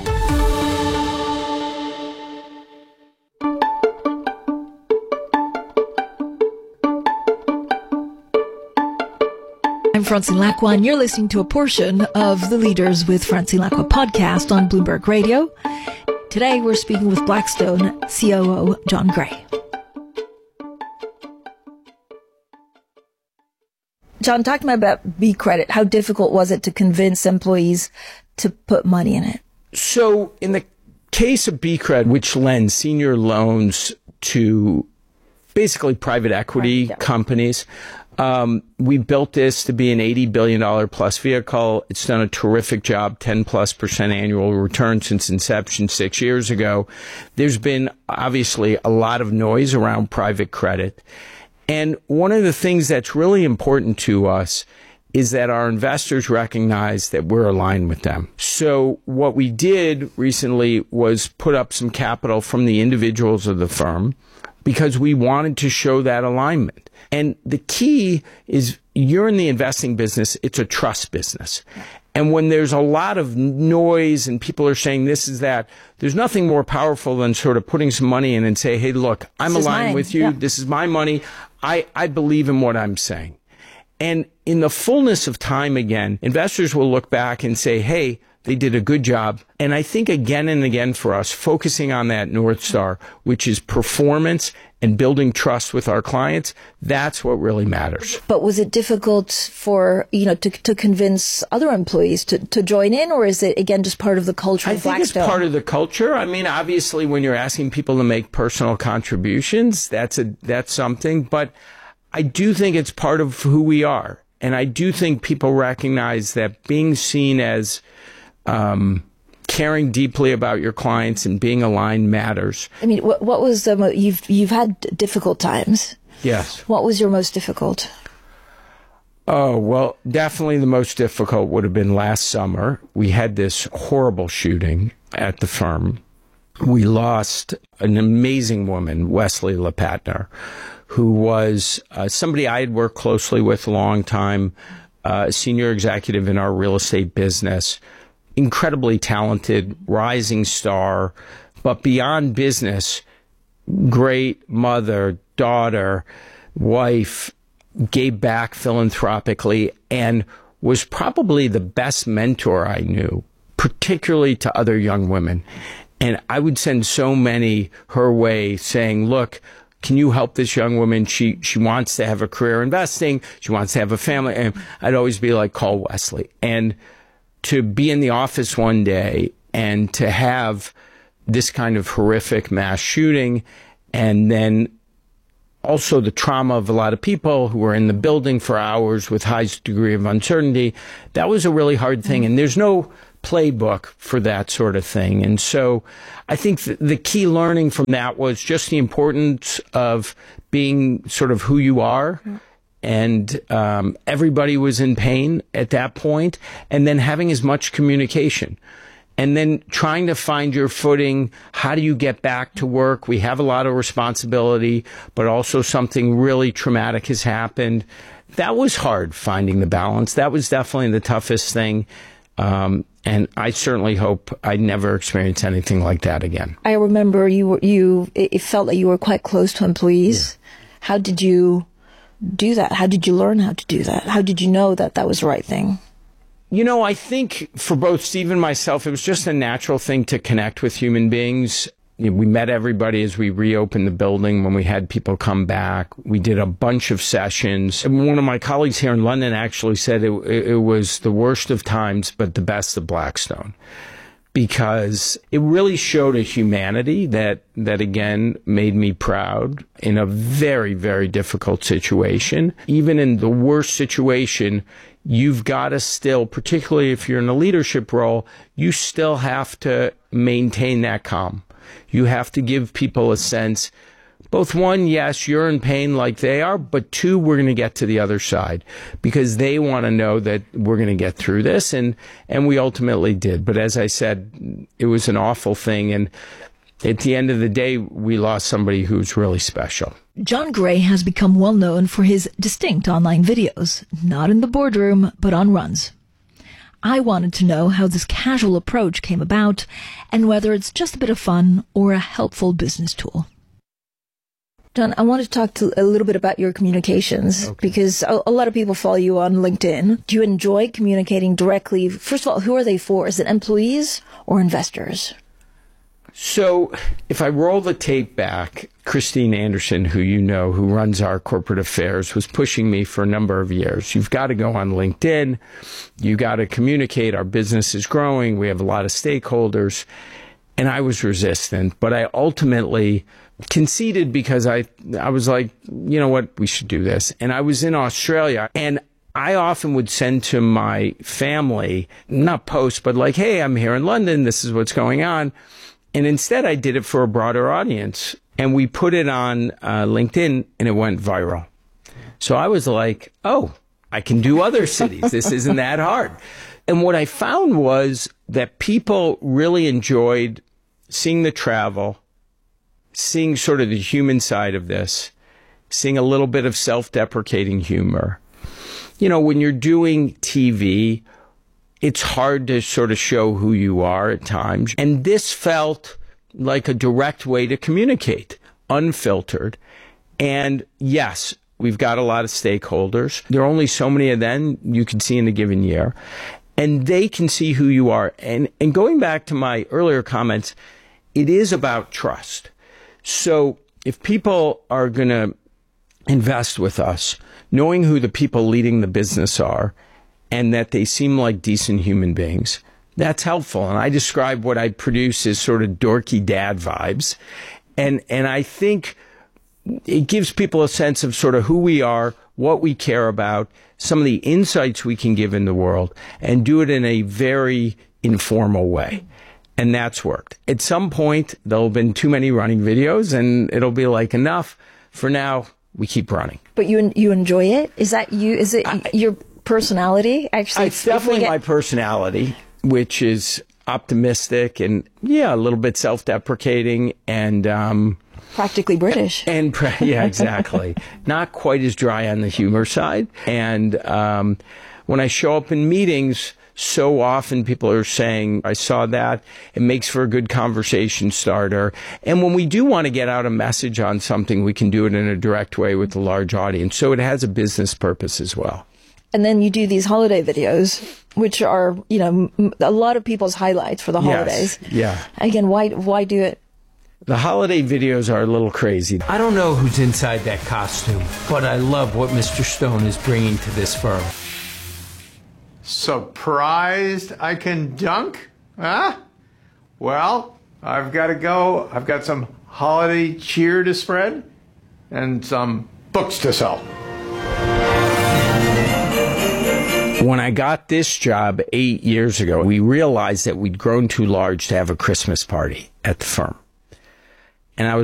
I'm Francine Lacqua, and you're listening to a portion of the Leaders with Francine Lacqua podcast on Bloomberg Radio. Today, we're speaking with Blackstone C O O Jon Gray. John, talking about B credit, how difficult was it to convince employees to put money in it? So in the case of B credit, which lends senior loans to basically private equity right, yeah. companies, um, we built this to be an eighty billion dollars plus vehicle. It's done a terrific job, ten plus percent annual return since inception six years ago. There's been obviously a lot of noise around private credit. And one of the things that's really important to us is that our investors recognize that we're aligned with them. So what we did recently was put up some capital from the individuals of the firm because we wanted to show that alignment. And the key is you're in the investing business. It's a trust business. And when there's a lot of noise and people are saying this is that, there's nothing more powerful than sort of putting some money in and say, hey, look, I'm this aligned with you. Yeah. This is my money. I, I believe in what I'm saying. And in the fullness of time again, investors will look back and say, hey, they did a good job. And I think again and again for us, focusing on that North Star, which is performance and building trust with our clients, that's what really matters. But was it difficult for, you know, to to convince other employees to, to join in, or is it, again, just part of the culture of Blackstone? I think it's part of the culture. I mean, obviously, when you're asking people to make personal contributions, that's a that's something. But I do think it's part of who we are. And I do think people recognize that being seen as um, caring deeply about your clients and being aligned matters. I mean, what, what was the mo- you've you've had difficult times. Yes. What was your most difficult? Oh, well, definitely the most difficult would have been last summer. We had this horrible shooting at the firm. We lost an amazing woman, Wesley LePatner, who was uh, somebody I had worked closely with a long time, uh, senior executive in our real estate business, incredibly talented, rising star, but beyond business, great mother, daughter, wife, gave back philanthropically, and was probably the best mentor I knew, particularly to other young women. And I would send so many her way saying, look, can you help this young woman? She she wants to have a career investing. She wants to have a family. And I'd always be like, call Wesley. And to be in the office one day and to have this kind of horrific mass shooting, and then also the trauma of a lot of people who were in the building for hours with highest degree of uncertainty, that was a really hard thing. And there's no playbook for that sort of thing. And so I think th- the key learning from that was just the importance of being sort of who you are. And um, everybody was in pain at that point. And then having as much communication. And then trying to find your footing. How do you get back to work? We have a lot of responsibility, but also something really traumatic has happened. That was hard, finding the balance. That was definitely the toughest thing. Um, and I certainly hope I never experience anything like that again. I remember you were, you, it felt like you were quite close to employees. Yeah. How did you do that? How did you learn how to do that? How did you know that that was the right thing? You know, I think for both Steve and myself, it was just a natural thing to connect with human beings. You know, we met everybody as we reopened the building when we had people come back. We did a bunch of sessions. And one of my colleagues here in London actually said it, it was the worst of times, but the best of Blackstone. Because it really showed a humanity that, that again, made me proud in a very, very difficult situation. Even in the worst situation, you've got to still, particularly if you're in a leadership role, you still have to maintain that calm. You have to give people a sense, both one, yes, you're in pain like they are, but two, we're going to get to the other side because they want to know that we're going to get through this. And, and we ultimately did. But as I said, it was an awful thing. And at the end of the day, we lost somebody who's really special. Jon Gray has become well known for his distinct online videos, not in the boardroom, but on runs. I wanted to know how this casual approach came about and whether it's just a bit of fun or a helpful business tool. Jon, I want to talk to a little bit about your communications okay. because a, a lot of people follow you on LinkedIn. Do you enjoy communicating directly? First of all, who are they for? Is it employees or investors? So if I roll the tape back, Christine Anderson, who you know, who runs our corporate affairs, was pushing me for a number of years. You've got to go on LinkedIn. You got to communicate. Our business is growing. We have a lot of stakeholders. And I was resistant, but I ultimately conceded because I, I was like, you know what, we should do this. And I was in Australia, and I often would send to my family, not posts, but like, hey, I'm here in London. This is what's going on. And instead, I did it for a broader audience. And we put it on uh, LinkedIn, and it went viral. So I was like, oh, I can do other cities. This isn't that hard. And what I found was that people really enjoyed seeing the travel, seeing sort of the human side of this, seeing a little bit of self-deprecating humor. You know, when you're doing T V, it's hard to sort of show who you are at times. And this felt like a direct way to communicate, unfiltered. And yes, we've got a lot of stakeholders. There are only so many of them you can see in a given year. And they can see who you are. And, and going back to my earlier comments, it is about trust. So if people are going to invest with us, knowing who the people leading the business are, and that they seem like decent human beings, that's helpful. And I describe what I produce as sort of dorky dad vibes. And, and I think it gives people a sense of sort of who we are, what we care about, some of the insights we can give in the world, and do it in a very informal way. And that's worked. At some point, there'll have been too many running videos, and it'll be like, enough. For now, we keep running. But you you enjoy it? Is that you? Is it I, your personality? Actually, it's definitely get- my personality, which is optimistic and, yeah, a little bit self-deprecating and... um practically British. And, and yeah, exactly. Not quite as dry on the humor side. And, um, When I show up in meetings, so often people are saying, I saw that. It makes for a good conversation starter. And when we do want to get out a message on something, we can do it in a direct way with a large audience. So it has a business purpose as well. And then you do these holiday videos, which are, you know, a lot of people's highlights for the holidays. Yes, yeah. Again, why why do it? The holiday videos are a little crazy. I don't know who's inside that costume, but I love what Mister Stone is bringing to this firm. Surprised I can dunk? Huh? Well, I've got to go. I've got some holiday cheer to spread and some books to sell. When I got this job eight years ago, we realized that we'd grown too large to have a Christmas party at the firm. And I was